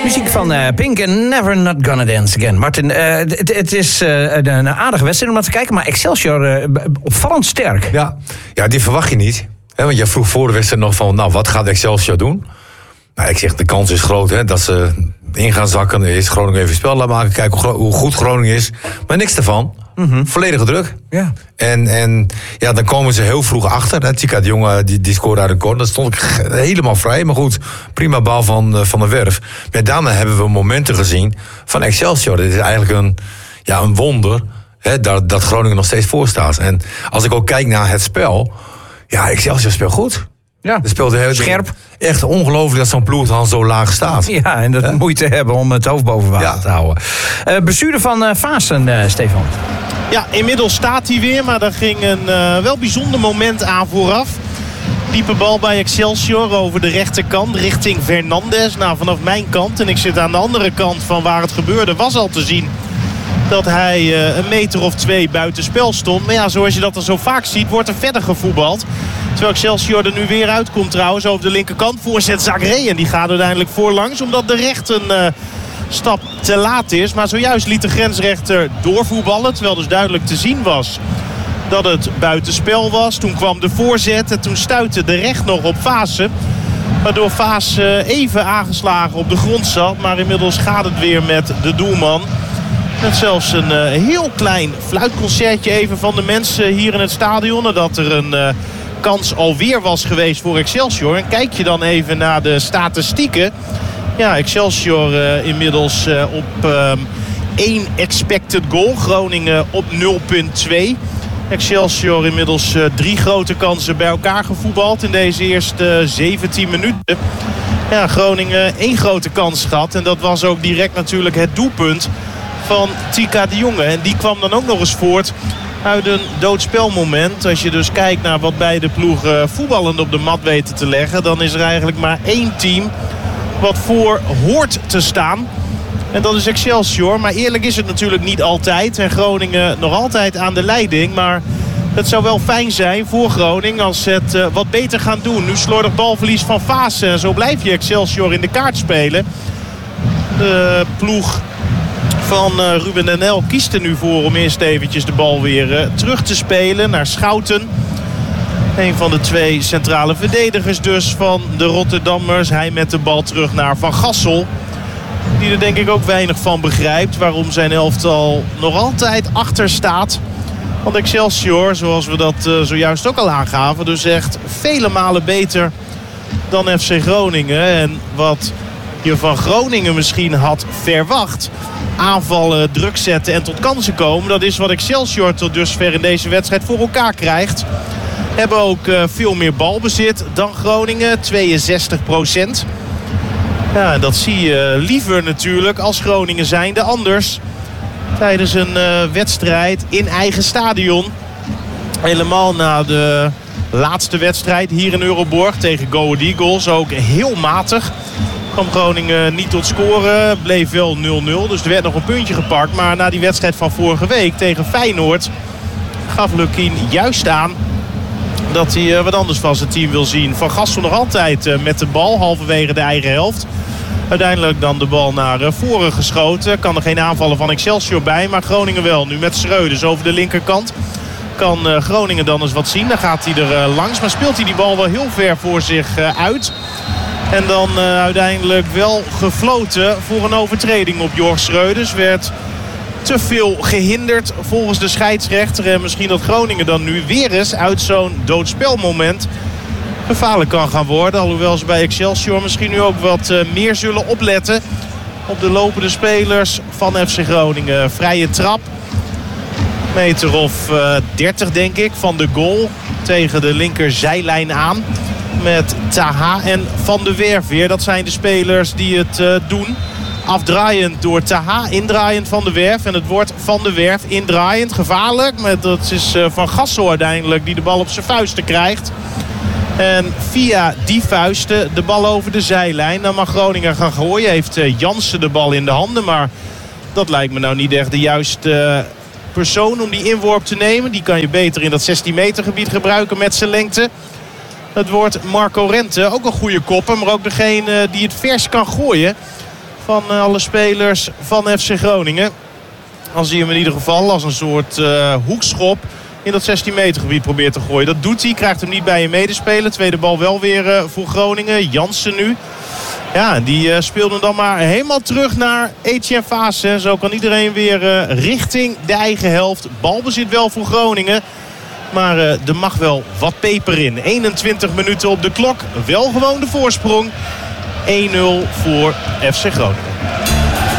Muziek van Pink en Never Not Gonna Dance Again. Martin, het is een aardige wedstrijd om naar te kijken, maar Excelsior opvallend sterk. Ja, die verwacht je niet. Hè, want je vroeg voor de wedstrijd nog van, nou, wat gaat Excelsior doen? Nou, ik zeg, de kans is groot hè, dat ze in gaan zakken. Is Groningen even spel laten maken, kijken hoe goed Groningen is. Maar niks daarvan. Volledige druk. Ja. En dan komen ze heel vroeg achter. Tika de jongen die scoorde uit een corner. Dat stond ik helemaal vrij. Maar goed, prima bal van de Werf. Maar daarna hebben we momenten gezien van Excelsior. Dit is eigenlijk een wonder dat Groningen nog steeds voor staat. En als ik ook kijk naar het spel. Ja, Excelsior speelt goed. Ja, dat speelt heel scherp. Echt ongelooflijk dat zo'n ploeg dan zo laag staat. Ja, en dat moeite hebben om het hoofd boven water te houden. Bestuurder van Vaassen, Stefan. Ja, inmiddels staat hij weer, maar er ging een wel bijzonder moment aan vooraf. Diepe bal bij Excelsior over de rechterkant richting Fernandes. Nou, vanaf mijn kant, en ik zit aan de andere kant van waar het gebeurde, was al te zien dat hij een meter of 2 buitenspel stond. Maar ja, zoals je dat er zo vaak ziet, wordt er verder gevoetbald. Terwijl Excelsior er nu weer uitkomt trouwens over de linkerkant. Voorzet Zagré en die gaat uiteindelijk voorlangs. Omdat de recht een stap te laat is. Maar zojuist liet de grensrechter doorvoetballen. Terwijl dus duidelijk te zien was dat het buitenspel was. Toen kwam de voorzet en toen stuitte de recht nog op Vaassen. Waardoor Vaassen even aangeslagen op de grond zat. Maar inmiddels gaat het weer met de doelman. Met zelfs een heel klein fluitconcertje even van de mensen hier in het stadion. Nadat er een kans alweer was geweest voor Excelsior. En kijk je dan even naar de statistieken. Ja, Excelsior inmiddels op 1 expected goal. Groningen op 0,2. Excelsior inmiddels 3 grote kansen bij elkaar gevoetbald in deze eerste 17 minuten. Ja, Groningen 1 grote kans gehad. En dat was ook direct natuurlijk het doelpunt van Tika de Jonge. En die kwam dan ook nog eens voort uit een doodspelmoment. Als je dus kijkt naar wat beide ploegen voetballend op de mat weten te leggen, dan is er eigenlijk maar 1 team wat voor hoort te staan. En dat is Excelsior. Maar eerlijk is het natuurlijk niet altijd. En Groningen nog altijd aan de leiding. Maar het zou wel fijn zijn voor Groningen als ze het wat beter gaan doen. Nu slordig balverlies van Vaassen. En zo blijf je Excelsior in de kaart spelen. De ploeg van Ruben NL kiest er nu voor om eerst eventjes de bal weer terug te spelen naar Schouten. Een van de 2 centrale verdedigers dus van de Rotterdammers. Hij met de bal terug naar Van Gassel. Die er denk ik ook weinig van begrijpt. Waarom zijn elftal nog altijd achter staat. Want Excelsior, zoals we dat zojuist ook al aangaven, dus echt vele malen beter dan FC Groningen. En wat je van Groningen misschien had verwacht, aanvallen, druk zetten en tot kansen komen, dat is wat Excelsior tot dusver in deze wedstrijd voor elkaar krijgt. Hebben ook veel meer balbezit dan Groningen, 62%. Ja, dat zie je liever natuurlijk als Groningen zijnde anders. Tijdens een wedstrijd in eigen stadion. Helemaal na de laatste wedstrijd hier in Euroborg tegen Go Ahead Eagles. Ook heel matig. Kwam Groningen niet tot scoren. Bleef wel 0-0. Dus er werd nog een puntje gepakt. Maar na die wedstrijd van vorige week tegen Feyenoord gaf Lukien juist aan dat hij wat anders van zijn team wil zien. Van Gassel nog altijd met de bal halverwege de eigen helft. Uiteindelijk dan de bal naar voren geschoten. Kan er geen aanvallen van Excelsior bij. Maar Groningen wel. Nu met Schreuders over de linkerkant. Kan Groningen dan eens wat zien. Dan gaat hij er langs. Maar speelt hij die bal wel heel ver voor zich uit. En dan uiteindelijk wel gefloten voor een overtreding op Jorg Schreuders. Werd te veel gehinderd volgens de scheidsrechter. En misschien dat Groningen dan nu weer eens uit zo'n doodspelmoment gevaarlijk kan gaan worden. Alhoewel ze bij Excelsior misschien nu ook wat meer zullen opletten op de lopende spelers van FC Groningen. Vrije trap. Meter of 30 denk ik van de goal tegen de linkerzijlijn aan. Met Taha en Van de Werf weer. Dat zijn de spelers die het doen. Afdraaiend door Taha, indraaiend Van de Werf. En het wordt Van de Werf indraaiend. Gevaarlijk. Dat is Van Gassel uiteindelijk die de bal op zijn vuisten krijgt. En via die vuisten de bal over de zijlijn. Dan mag Groningen gaan gooien. Heeft Jansen de bal in de handen. Maar dat lijkt me nou niet echt de juiste persoon om die inworp te nemen. Die kan je beter in dat 16 meter gebied gebruiken met zijn lengte. Het wordt Marco Rente. Ook een goede kopper. Maar ook degene die het vers kan gooien van alle spelers van FC Groningen. Dan zie je hem in ieder geval als een soort hoekschop in dat 16 meter gebied probeert te gooien. Dat doet hij, krijgt hem niet bij een medespeler. Tweede bal wel weer voor Groningen. Jansen nu. Ja, die speelde dan maar helemaal terug naar Etienne Vaassen. Zo kan iedereen weer richting de eigen helft. Balbezit wel voor Groningen. Maar er mag wel wat peper in. 21 minuten op de klok. Wel gewoon de voorsprong. 1-0 voor FC Groningen.